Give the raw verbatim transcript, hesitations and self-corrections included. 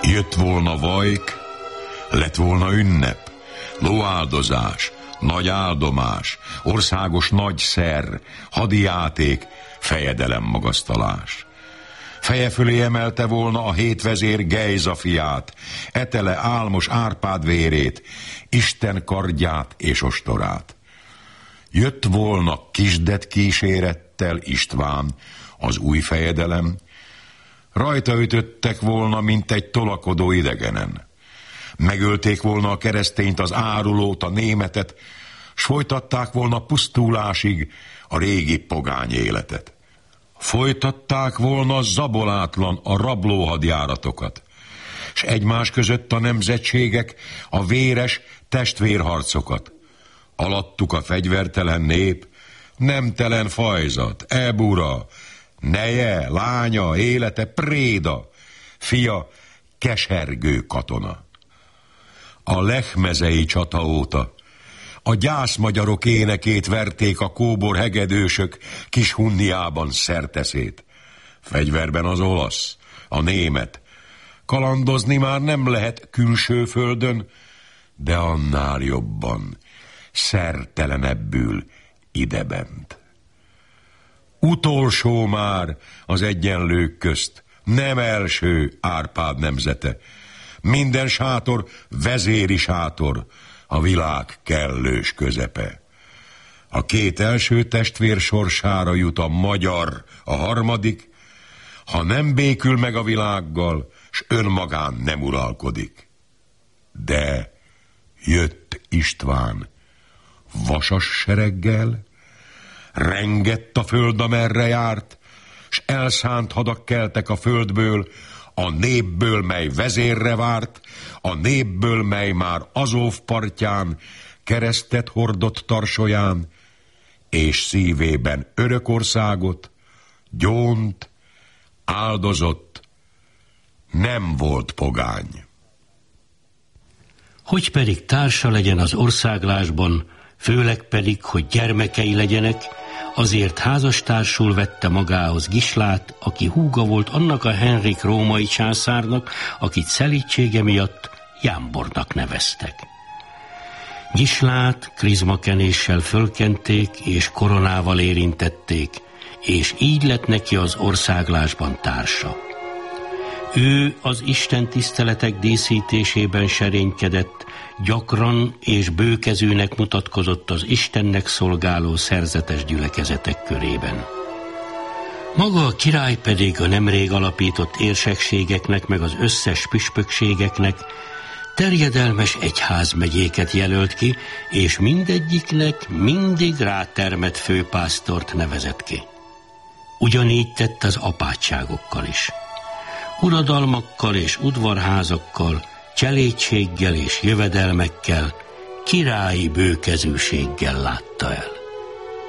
Jött volna vajk, lett volna ünnep, lóáldozás, nagy áldomás, országos nagy szer, hadijáték, fejedelem magasztalás. Feje fölé emelte volna a hétvezér Gejza fiát, etele álmos Árpád vérét, Isten kardját és ostorát. Jött volna kisdet kísérettel István, az új fejedelem, rajta ütöttek volna, mint egy tolakodó idegenen. Megölték volna a keresztényt, az árulót, a németet, s folytatták volna pusztulásig a régi pogány életet. Folytatták volna zabolátlan a rablóhadjáratokat, s egymás között a nemzetségek a véres testvérharcokat. Alattuk a fegyvertelen nép, nemtelen fajzat, ebura, neje, lánya, élete, préda, fia, kesergő katona. A lechmezei csata óta a gyászmagyarok énekét verték a kóbor hegedősök kis Hunniában szerteszét. Fegyverben az olasz, a német. Kalandozni már nem lehet külső földön, de annál jobban, szertelenebbül idebent. Utolsó már az egyenlők közt, nem első Árpád nemzete. Minden sátor vezéri sátor, a világ kellős közepe. A két első testvér sorsára jut a magyar, a harmadik, ha nem békül meg a világgal, s önmagán nem uralkodik. De jött István vasas sereggel, rengett a föld, amerre járt, s elszánt hadak keltek a földből, a népből, mely vezérre várt, a népből, mely már Azov partján keresztet hordott tarsolyán, és szívében Örökországot, gyónt, áldozott, nem volt pogány. Hogy pedig társa legyen az országlásban, főleg pedig, hogy gyermekei legyenek, azért házastársul vette magához Gislát, aki húga volt annak a Henrik római császárnak, akit szelídsége miatt Jámbornak neveztek. Gislát krizmakenéssel fölkenték és koronával érintették, és így lett neki az országlásban társa. Ő az Isten tiszteletek díszítésében serénykedett, gyakran és bőkezűnek mutatkozott az Istennek szolgáló szerzetes gyülekezetek körében. Maga a király pedig a nemrég alapított érsekségeknek meg az összes püspökségeknek terjedelmes egyházmegyéket jelölt ki, és mindegyiknek mindig rátermett főpásztort nevezett ki. Ugyanígy tett az apátságokkal is. Uradalmakkal és udvarházakkal, cselédséggel és jövedelmekkel, királyi bőkezűséggel látta el.